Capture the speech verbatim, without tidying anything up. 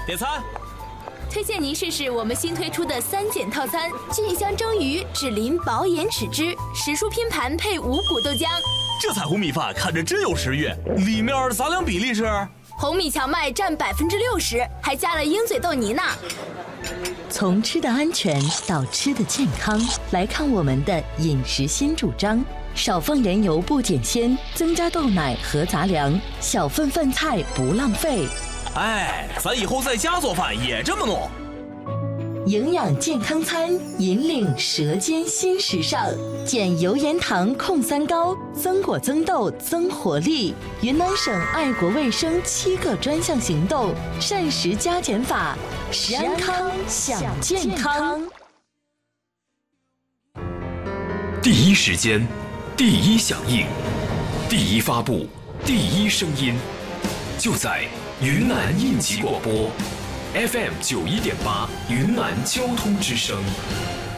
点餐。 推荐您试试我们新推出的三减套餐：菌香蒸鱼、只淋薄盐豉汁、时蔬拼盘配五谷豆浆。 这彩虹米饭看着真有食欲，里面杂粮比例是？ 红米荞麦占百分之六十，还加了鹰嘴豆泥呢。 从吃的安全到吃的健康，来看我们的饮食新主张：少放盐油不减鲜，增加豆奶和杂粮，小份饭菜不浪费。 哎，咱以后在家做饭也这么弄。 营养健康餐，引领舌尖新时尚，减油盐糖控三高，增果增豆增活力。云南省爱国卫生七个专项行动，膳食加减法，食安康享健康。 第一时间，第一响应，第一发布，第一声音，就在云南应急广播 F M 九一点八，云南交通之声。